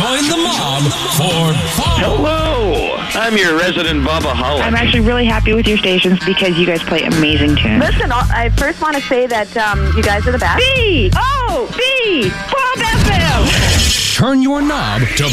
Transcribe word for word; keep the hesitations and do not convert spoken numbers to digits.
Join the mob for fun. Hello, I'm your resident Bubba-holic. I'm actually really happy with your stations because you guys play amazing tunes. Listen, I first want to say that um, you guys are the best. B O B Bob F M. Turn your knob to